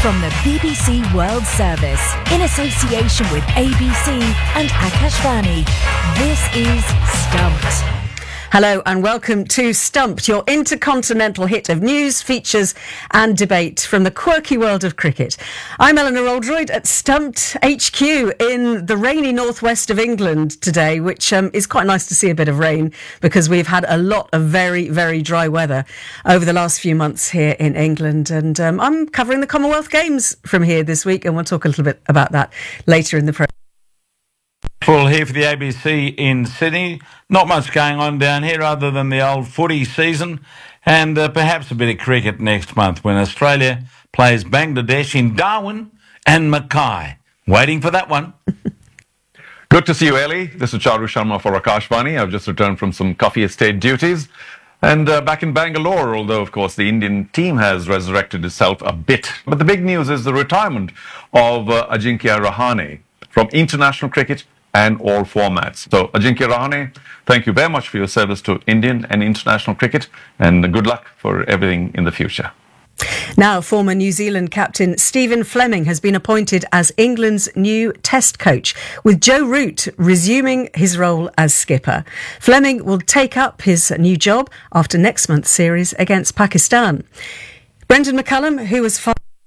From the BBC World Service, in association with ABC and Akashvani, this is Stumped. Hello and welcome to Stumped, your intercontinental hit of news, features and debate from the quirky world of cricket. I'm Eleanor Oldroyd at Stumped HQ in the rainy northwest of England today, which is quite nice to see a bit of rain because we've had a lot of very, very dry weather over the last few months here in England. And I'm covering the Commonwealth Games from here this week, and we'll talk a little bit about that later in the program. Full here for the ABC in Sydney. Not much going on down here other than the old footy season and perhaps a bit of cricket next month when Australia plays Bangladesh in Darwin and Mackay. Waiting for that one. Good to see you, Ellie. This is Charu Sharma for Akashvani. I've just returned from some coffee estate duties. And back in Bangalore, although, of course, the Indian team has resurrected itself a bit. But the big news is the retirement of Ajinkya Rahane from international cricket and all formats. So, Ajinkya Rahane, thank you very much for your service to Indian and international cricket, and good luck for everything in the future. Now, former New Zealand captain Stephen Fleming has been appointed as England's new Test coach, with Joe Root resuming his role as skipper. Fleming will take up his new job after next month's series against Pakistan. Brendan McCullum, who was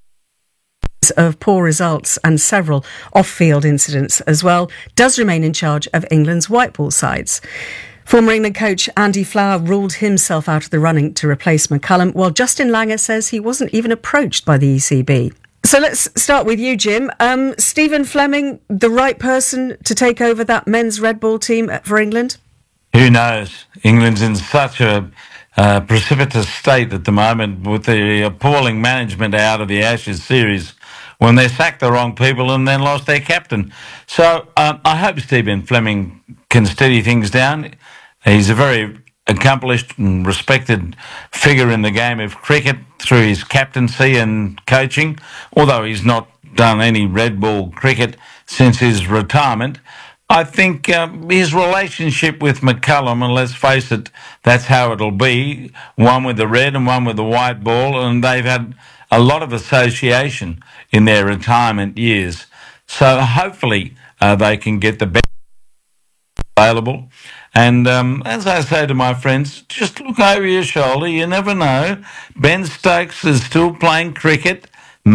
of poor results and several off-field incidents as well, does remain in charge of England's white ball sides. Former England coach Andy Flower ruled himself out of the running to replace McCullum, while Justin Langer says he wasn't even approached by the ECB. So let's start with you, Jim. Stephen Fleming, the right person to take over that men's red ball team for England? Who knows? England's in such a precipitous state at the moment with the appalling management out of the Ashes series when they sacked the wrong people and then lost their captain. So I hope Stephen Fleming can steady things down. He's a very accomplished and respected figure in the game of cricket through his captaincy and coaching, although he's not done any red ball cricket since his retirement. I think his relationship with McCullum, and let's face it, that's how it'll be, one with the red and one with the white ball, and they've had a lot of association in their retirement years. So hopefully they can get the best available. And as I say to my friends, just look over your shoulder. You never know. Ben Stokes is still playing cricket.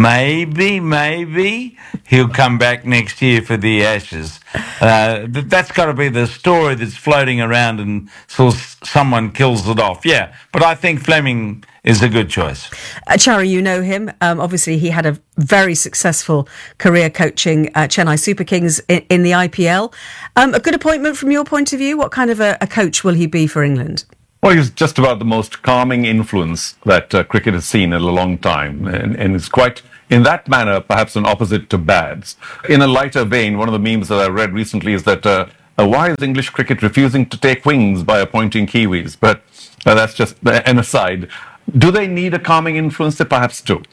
Maybe he'll come back next year for the Ashes. That's got to be the story that's floating around until someone kills it off. Yeah, but I think Fleming is a good choice. Chara, you know him. Obviously, he had a very successful career coaching Chennai Super Kings in the IPL. A good appointment from your point of view? What kind of a coach will he be for England? Well, he's just about the most calming influence that cricket has seen in a long time. And it's quite, in that manner, perhaps an opposite to Bads. In a lighter vein, one of the memes that I read recently is that why is English cricket refusing to take wings by appointing Kiwis? But that's just an aside. Do they need a calming influence? They perhaps do.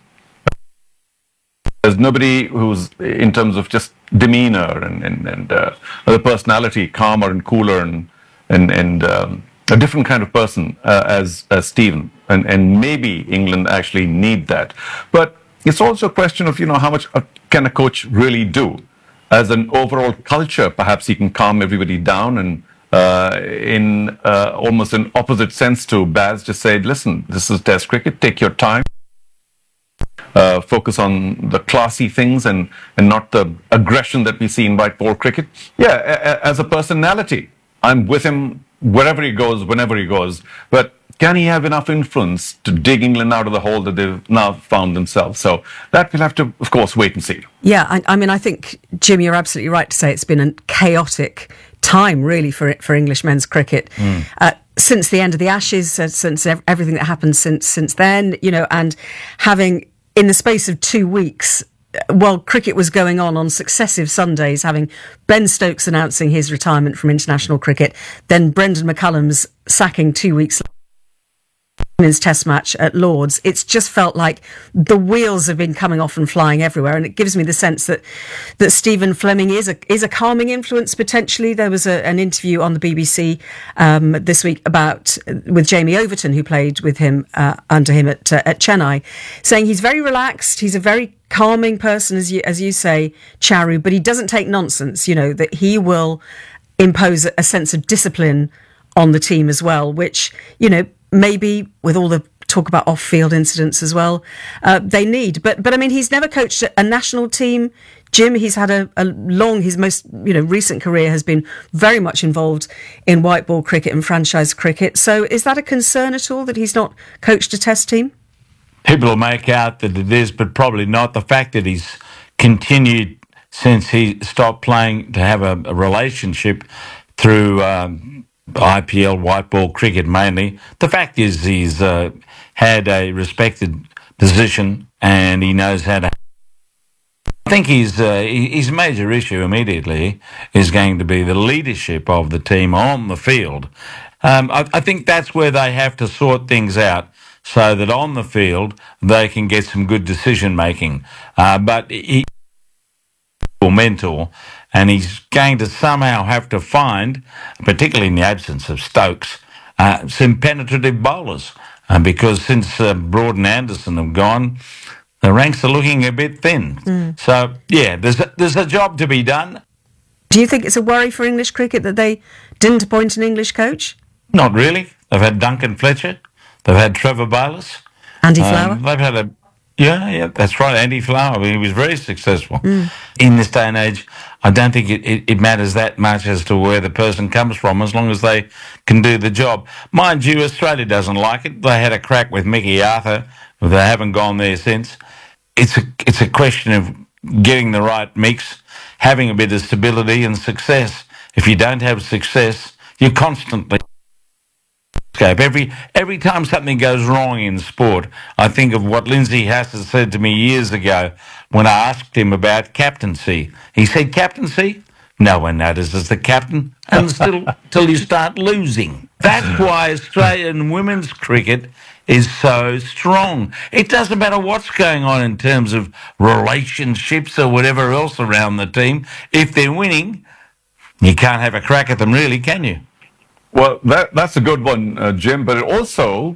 There's nobody who's, in terms of just demeanor and the personality, calmer and cooler and a different kind of person as Stephen, and maybe England actually need that. But it's also a question of, how much can a coach really do? As an overall culture, perhaps he can calm everybody down and in almost an opposite sense to Baz, just say, listen, this is Test cricket, take your time. Focus on the classy things and not the aggression that we see in white ball cricket. Yeah, as a personality, I'm with him wherever he goes, whenever he goes. But can he have enough influence to dig England out of the hole that they've now found themselves? So that we'll have to, of course, wait and see. Yeah, I mean, I think, Jim, you're absolutely right to say it's been a chaotic time, really, for English men's cricket. Since the end of the Ashes, since everything that happened since then, and having, in the space of 2 weeks, while cricket was going on successive Sundays, having Ben Stokes announcing his retirement from international cricket, then Brendan McCullum's sacking 2 weeks later, Women's Test match at Lord's, it's just felt like the wheels have been coming off and flying everywhere, and it gives me the sense that Stephen Fleming is a calming influence potentially. There was an interview on the BBC this week with Jamie Overton, who played with him under him at Chennai, saying he's very relaxed. He's a very calming person, as you say, Charu, but he doesn't take nonsense, that he will impose a sense of discipline on the team as well, which, maybe with all the talk about off-field incidents as well, they need. But I mean, he's never coached a national team. Jim, he's had his most, recent career has been very much involved in white ball cricket and franchise cricket. So is that a concern at all that he's not coached a test team? People will make out that it is, but probably not. The fact that he's continued since he stopped playing to have a relationship through IPL white ball cricket mainly. The fact is he's had a respected position and he knows how to. I think his major issue immediately is going to be the leadership of the team on the field. I think that's where they have to sort things out so that on the field they can get some good decision making. But he mentor, and he's going to somehow have to find, particularly in the absence of Stokes, some penetrative bowlers. Because since Broad and Anderson have gone, the ranks are looking a bit thin. So, yeah, there's a job to be done. Do you think it's a worry for English cricket that they didn't appoint an English coach? Not really. They've had Duncan Fletcher. They've had Trevor Bayliss. Andy Flower? They've had Yeah, that's right. Andy Flower. I mean, he was very successful. In this day and age, I don't think it matters that much as to where the person comes from, as long as they can do the job. Mind you, Australia doesn't like it. They had a crack with Mickey Arthur. They haven't gone there since. It's a question of getting the right mix, having a bit of stability and success. If you don't have success, you're constantly... Every time something goes wrong in sport, I think of what Lindsay Hasser said to me years ago when I asked him about captaincy. He said, captaincy? No one notices the captain until you start losing. That's why Australian women's cricket is so strong. It doesn't matter what's going on in terms of relationships or whatever else around the team. If they're winning, you can't have a crack at them really, can you? Well, that's a good one, Jim, but it also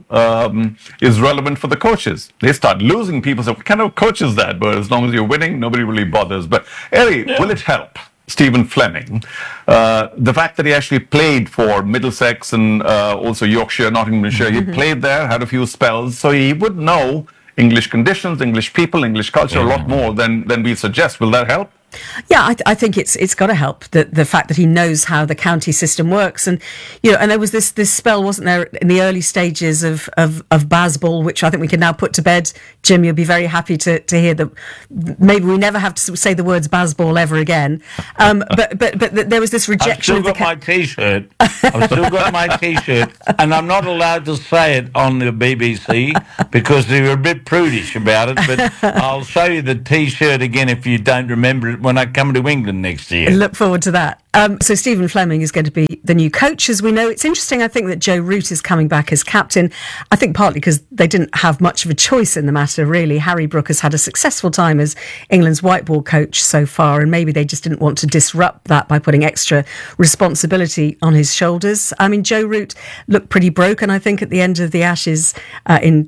is relevant for the coaches. They start losing people, so what kind of coach is that? But as long as you're winning, nobody really bothers. But, Ellie, will it help Stephen Fleming, the fact that he actually played for Middlesex and also Yorkshire, Nottinghamshire, he played there, had a few spells, so he would know English conditions, English people, English culture a lot more than we suggest. Will that help? Yeah, I think it's got to help the fact that he knows how the county system works, and and there was this spell, wasn't there, in the early stages of Bazball, which I think we can now put to bed. Jim, you'll be very happy to hear that maybe we never have to say the words Bazball ever again. But there was this rejection. I've still got my T-shirt. I've still got my T-shirt, and I'm not allowed to say it on the BBC because they were a bit prudish about it. But I'll show you the T-shirt again if you don't remember it when I come to England next year. Look forward to that. So Stephen Fleming is going to be the new coach, as we know. It's interesting, I think, that Joe Root is coming back as captain. I think partly because they didn't have much of a choice in the matter, really. Harry Brook has had a successful time as England's white ball coach so far, and maybe they just didn't want to disrupt that by putting extra responsibility on his shoulders. I mean, Joe Root looked pretty broken, I think, at the end of the Ashes in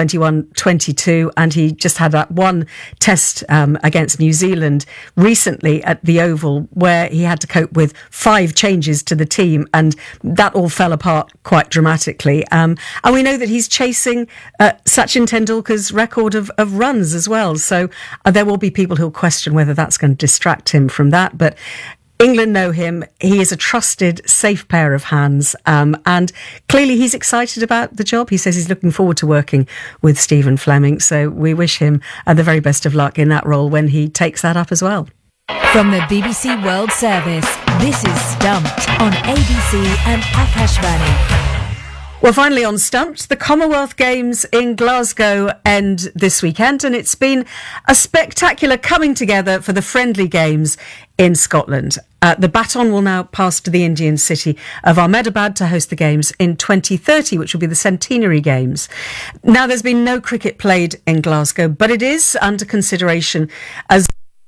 2021-22, and he just had that one test against New Zealand recently at the Oval where he had to cope with 5 changes to the team, and that all fell apart quite dramatically. And we know that he's chasing Sachin Tendulkar's record of runs as well. So there will be people who'll question whether that's going to distract him from that. But England know him. He is a trusted, safe pair of hands. And clearly he's excited about the job. He says he's looking forward to working with Stephen Fleming. So we wish him the very best of luck in that role when he takes that up as well. From the BBC World Service, this is Stumped on ABC and Akashvani. Well, finally on Stumped, the Commonwealth Games in Glasgow end this weekend, and it's been a spectacular coming together for the friendly games in Scotland. The baton will now pass to the Indian city of Ahmedabad to host the games in 2030, which will be the centenary games. Now, there's been no cricket played in Glasgow, but it is under consideration as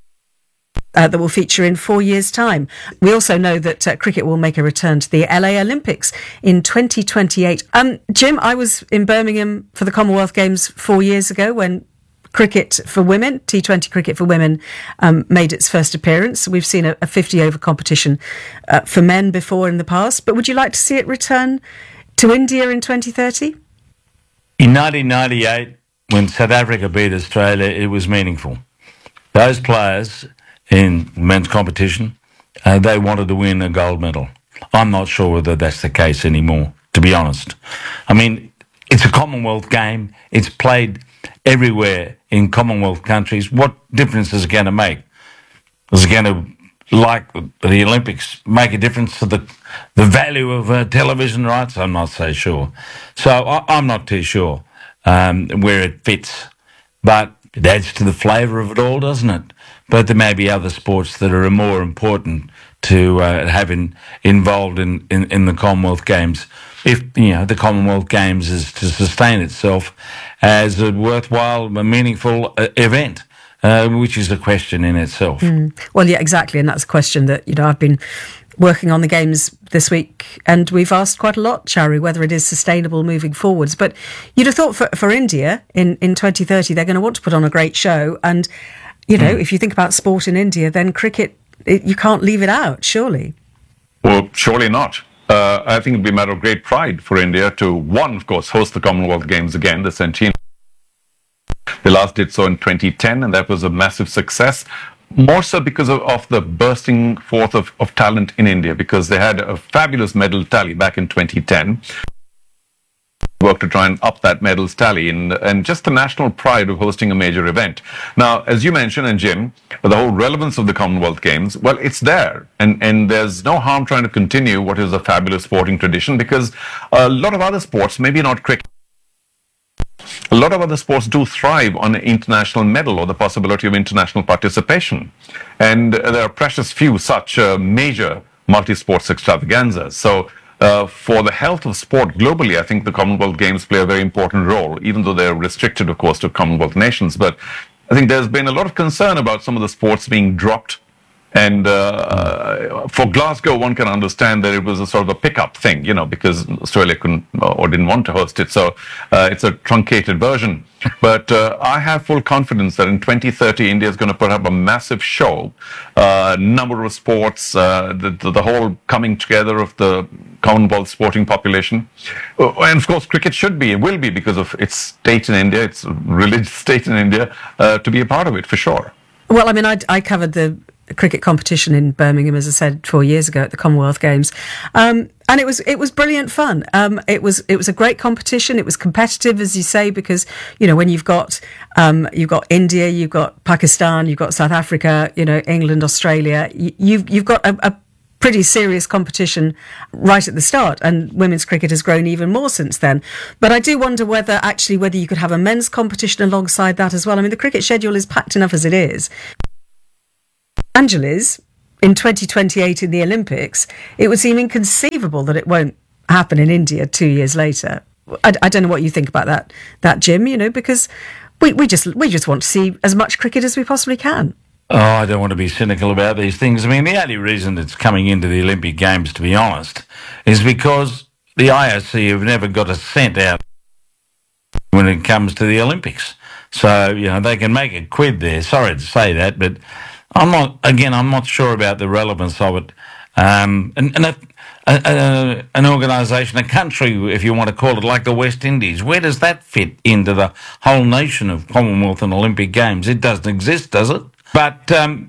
that will feature in 4 years' time. We also know that cricket will make a return to the LA Olympics in 2028. Jim, I was in Birmingham for the Commonwealth Games 4 years ago when cricket for women, T20 cricket for women, made its first appearance. We've seen a 50-over competition for men before in the past, but would you like to see it return to India in 2030? In 1998, when South Africa beat Australia, it was meaningful. Those players in men's competition, they wanted to win a gold medal. I'm not sure whether that's the case anymore, to be honest. I mean, it's a Commonwealth game. It's played everywhere in Commonwealth countries. What difference is it going to make? Is it going to, like the Olympics, make a difference to the value of television rights? I'm not so sure. So I'm not too sure where it fits. But it adds to the flavour of it all, doesn't it? But there may be other sports that are more important to have involved in the Commonwealth Games. If, the Commonwealth Games is to sustain itself as a worthwhile, meaningful event, which is a question in itself. Well, yeah, exactly. And that's a question that, I've been working on the Games this week, and we've asked quite a lot, Charu, whether it is sustainable moving forwards. But you'd have thought for India in 2030, they're going to want to put on a great show. And, if you think about sport in India, then cricket, you can't leave it out, surely. Well, surely not. I think it'd be a matter of great pride for India to, one, of course, host the Commonwealth Games again, the centenary. They last did so in 2010, and that was a massive success. More so because of the bursting forth of talent in India, because they had a fabulous medal tally back in 2010. Work to try and up that medals tally and just the national pride of hosting a major event. Now, as you mentioned, and Jim, the whole relevance of the Commonwealth Games, well, it's there. And there's no harm trying to continue what is a fabulous sporting tradition, because a lot of other sports, maybe not cricket, a lot of other sports do thrive on an international medal or the possibility of international participation. And there are precious few such major multi-sports extravaganzas. So for the health of sport globally, I think the Commonwealth Games play a very important role, even though they're restricted, of course, to Commonwealth nations. But I think there's been a lot of concern about some of the sports being dropped. And for Glasgow, one can understand that it was a sort of a pickup thing, because Australia couldn't or didn't want to host it. So it's a truncated version. But I have full confidence that in 2030, India is going to put up a massive show, number of sports, the whole coming together of the Commonwealth sporting population. And of course, cricket will be because of its state in India, its religious state in India, to be a part of it for sure. Well, I mean, I covered the cricket competition in Birmingham, as I said, 4 years ago at the Commonwealth Games, and it was brilliant fun. It was a great competition. It was competitive, as you say, because when you've got India, you've got Pakistan, you've got South Africa, England, Australia, you've got a pretty serious competition right at the start, and women's cricket has grown even more since then. But I do wonder whether you could have a men's competition alongside that as well. I mean, the cricket schedule is packed enough as it is. Angeles, in 2028 in the Olympics, it would seem inconceivable that it won't happen in India 2 years later. I don't know what you think about that, Jim, because we just want to see as much cricket as we possibly can. Oh, I don't want to be cynical about these things. I mean, the only reason it's coming into the Olympic Games, to be honest, is because the IOC have never got a cent out when it comes to the Olympics. So, they can make a quid there. Sorry to say that, but I'm not sure about the relevance of it. An organisation, a country, if you want to call it, like the West Indies, where does that fit into the whole nation of Commonwealth and Olympic Games? It doesn't exist, does it? But,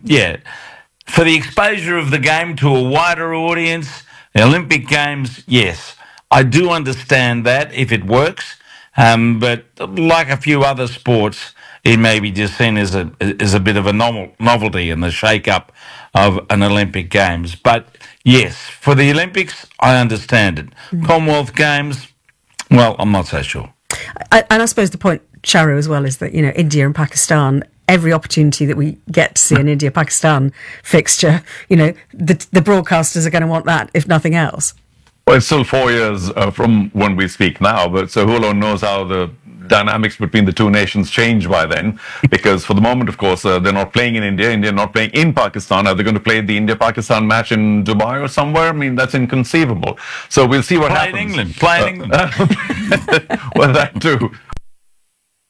for the exposure of the game to a wider audience, the Olympic Games, yes, I do understand that if it works. But like a few other sports, it may be just seen as a bit of a novelty in the shake-up of an Olympic Games. But yes, for the Olympics, I understand it. Commonwealth Games, well, I'm not so sure. And I suppose the point, Charu, as well, is that, India and Pakistan, every opportunity that we get to see an India-Pakistan fixture, the broadcasters are going to want that, if nothing else. Well, it's still 4 years from when we speak now, but so who alone knows how the dynamics between the two nations change by then, because for the moment, of course, they're not playing in India not playing in Pakistan. Are they going to play the India-Pakistan match in Dubai or somewhere? I mean, that's inconceivable. So we'll see what happens. Play in England. Well, that too.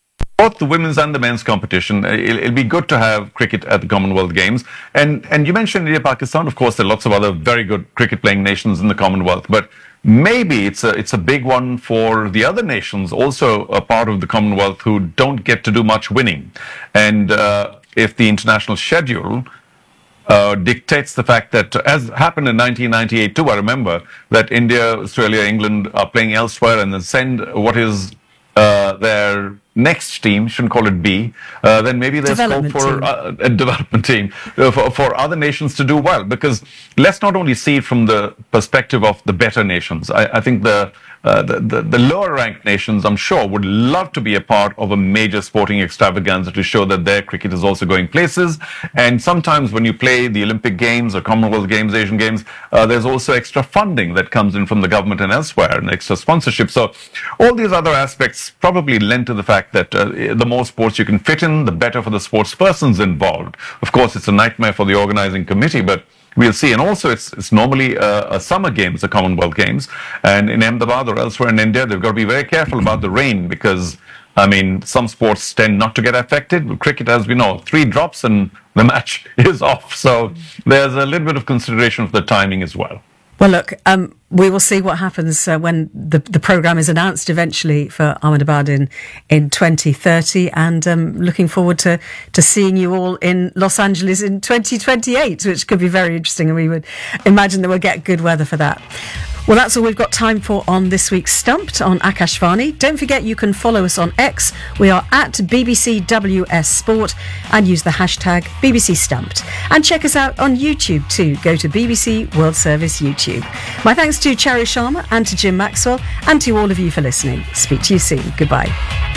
both the women's and the men's competition. It'll be good to have cricket at the Commonwealth Games. And you mentioned India, Pakistan. Of course, there are lots of other very good cricket playing nations in the Commonwealth, but maybe it's a big one for the other nations, also a part of the Commonwealth, who don't get to do much winning. And if the international schedule dictates the fact that, as happened in 1998 too, I remember that India, Australia, England are playing elsewhere and then send what is their next team, shouldn't call it B, then maybe there's scope for a development team for other nations to do well. Because let's not only see it from the perspective of the better nations. I think the lower ranked nations, I'm sure, would love to be a part of a major sporting extravaganza to show that their cricket is also going places. And sometimes when you play the Olympic Games or Commonwealth Games, Asian Games, there's also extra funding that comes in from the government and elsewhere, and extra sponsorship. So all these other aspects probably lend to the fact that the more sports you can fit in, the better for the sports persons involved. Of course, it's a nightmare for the organizing committee, but we'll see. And also, it's normally a summer games, the Commonwealth Games. And in Ahmedabad or elsewhere in India, they've got to be very careful about the rain because, I mean, some sports tend not to get affected. With cricket, as we know, 3 drops and the match is off. So there's a little bit of consideration of the timing as well. Well, look, we will see what happens when the programme is announced eventually for Ahmedabad in 2030, and looking forward to seeing you all in Los Angeles in 2028, which could be very interesting, and we would imagine that we'll get good weather for that. Well, that's all we've got time for on this week's Stumped on Akashvani. Don't forget you can follow us on X. We are at BBCWS Sport and use the hashtag BBC Stumped. And check us out on YouTube too. Go to BBC World Service YouTube. My thanks to Charu Sharma and to Jim Maxwell and to all of you for listening. Speak to you soon. Goodbye.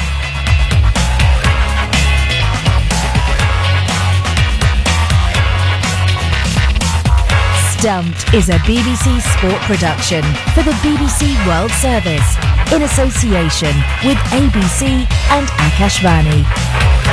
Stumped is a BBC Sport production for the BBC World Service in association with ABC and Akashvani.